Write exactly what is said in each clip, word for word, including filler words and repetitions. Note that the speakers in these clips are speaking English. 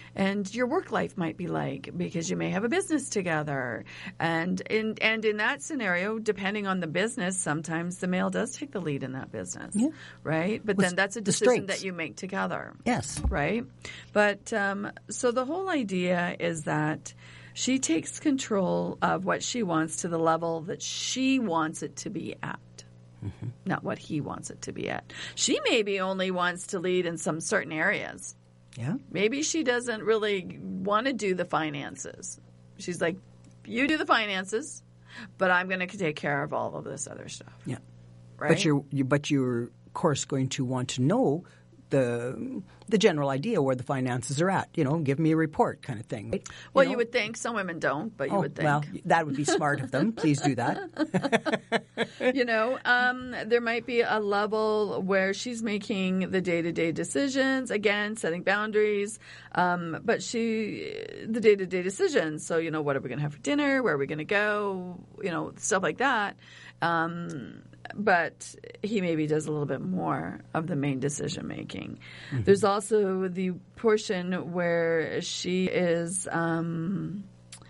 and your work life might be like, because you may have a business together. And in, and in that scenario, depending on the business, sometimes the male does take the lead in that business, yeah. right? But With then that's a the decision strengths. that you make together. Yes. Right? But um, so the whole idea is that she takes control of what she wants to the level that she wants it to be at. Mm-hmm. Not what he wants it to be at. She maybe only wants to lead in some certain areas. Yeah. Maybe she doesn't really want to do the finances. She's like, you do the finances, but I'm going to take care of all of this other stuff. Yeah. Right? But you're, you, but you're, of course, going to want to know the the general idea where the finances are at. You know, give me a report kind of thing. Right? Well, you, you know? would think. Some women don't, but you oh, would think. Well, that would be smart of them. Please do that. You know, um, there might be a level where she's making the day-to-day decisions, again, setting boundaries, um, but she, the day-to-day decisions. So, you know, what are we going to have for dinner? Where are we going to go? You know, stuff like that. Um, but he maybe does a little bit more of the main decision making. Mm-hmm. There's also the portion where she is, um,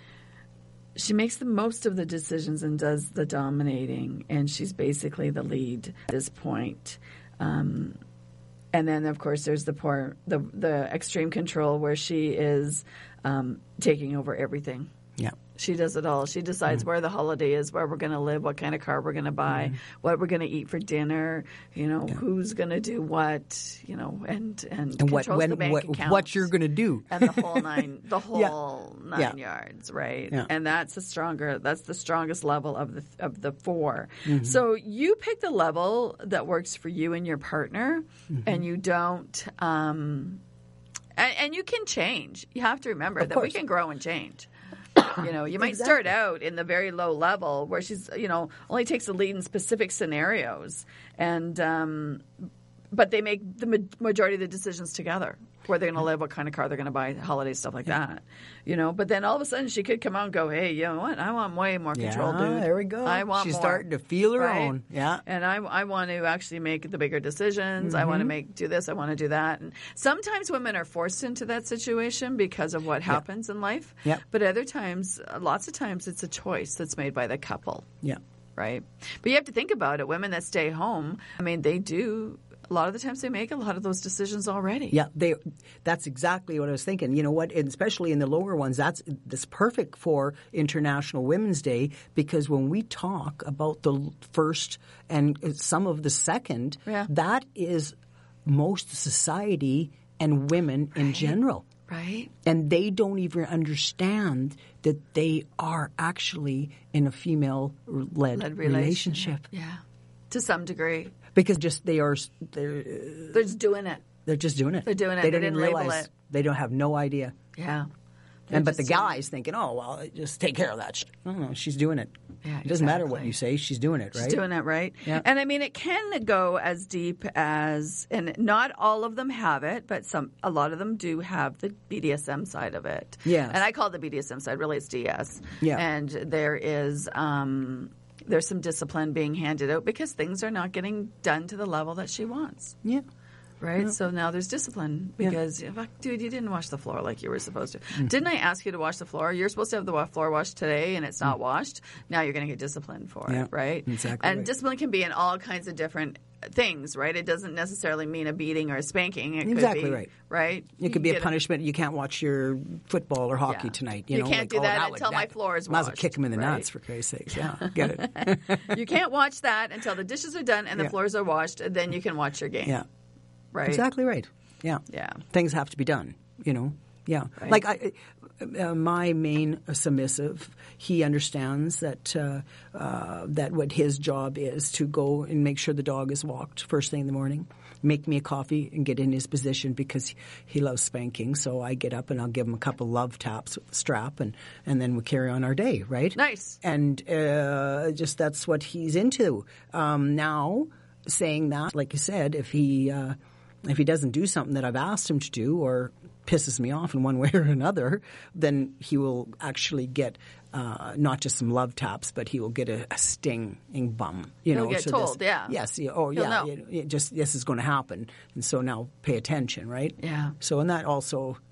she makes the most of the decisions and does the dominating, and she's basically the lead at this point. Um, and then, of course, there's the poor, the the extreme control where she is um, taking over everything. Yeah. She does it all. She decides mm. where the holiday is, where we're going to live, what kind of car we're going to buy, mm. what we're going to eat for dinner, you know, yeah. who's going to do what, you know, and and, and what, controls when, the bank what, accounts. What you're going to do. And the whole nine, the whole yeah. nine yeah. yards, right? Yeah. And that's the stronger, that's the strongest level of the of the four. Mm-hmm. So you pick the level that works for you and your partner, mm-hmm. and you don't, um, and, and you can change. You have to remember of that course. we can grow and change. You know, you might exactly. start out in the very low level where she's, you know, only takes the lead in specific scenarios, and um, but they make the ma- majority of the decisions together. Where they're going to live, what kind of car they're going to buy, holiday stuff like yeah. that. You know, but then all of a sudden she could come out and go, "Hey, you know what? I want way more control, yeah, dude. There we go. I want She's more." starting to feel her right? own. Yeah, and I, I want to actually make the bigger decisions. Mm-hmm. I want to make do this. I want to do that. And sometimes women are forced into that situation because of what happens yeah. in life. Yeah. But other times, lots of times, it's a choice that's made by the couple. Yeah. Right. But you have to think about it. Women that stay home, I mean, they do. A lot of the times they make a lot of those decisions already. Yeah, they. That's exactly what I was thinking. You know what? And especially in the lower ones, that's that's perfect for International Women's Day, because when we talk about the first and some of the second, yeah. that is most society and women in right. general. Right. And they don't even understand that they are actually in a female-led Led relationship. Yeah, to some degree. Because just they are they're, they're just doing it. They're just doing it. They're doing it. They, They don't didn't even label realize. it. They don't have no idea. Yeah. And but the just doing guy's thinking, oh well, just take care of that shit. No, no, she's doing it. Yeah, it doesn't matter exactly. what you say. She's doing it, right? She's doing it, right? Yeah. And I mean, it can go as deep as, and not all of them have it, but some, a lot of them do have the B D S M side of it. Yes. And I call it the B D S M side. Really, it's D S. Yeah. And there is, um, there's some discipline being handed out because things are not getting done to the level that she wants. Yeah. Right? Yeah. So now there's discipline because, yeah. dude, you didn't wash the floor like you were supposed to. Mm-hmm. Didn't I ask you to wash the floor? You're supposed to have the floor washed today and it's not mm-hmm. washed. Now you're going to get disciplined for yeah. it, right? Exactly. And right. discipline can be in all kinds of different things, right? It doesn't necessarily mean a beating or a spanking. It exactly could be, right. Right? It could be a punishment. A, you can't watch your football or hockey yeah. tonight. You, you know, can't like, do oh, that, that until would, my that, floor is washed. Might as well kick him in the right? nuts, for Christ's sakes. Yeah, get it. You can't watch that until the dishes are done and the yeah. floors are washed, and then you can watch your game. Yeah. Right? Exactly right. Yeah. Yeah. Things have to be done, you know. Yeah. Right. Like I, uh, my main submissive, he understands that uh, uh, that what his job is to go and make sure the dog is walked first thing in the morning, make me a coffee and get in his position because he loves spanking. So I get up and I'll give him a couple love taps with the strap and, and then we carry on our day, right? Nice. And uh, just that's what he's into. Um, now, saying that, like you said, if he uh, – if he doesn't do something that I've asked him to do or pisses me off in one way or another, then he will actually get uh, not just some love taps, but he will get a, a stinging bum. You He'll know, get so told, this, yeah. Yes. You, oh, He'll yeah. know. It, it just this is going to happen, and so now pay attention, right? Yeah. So and that also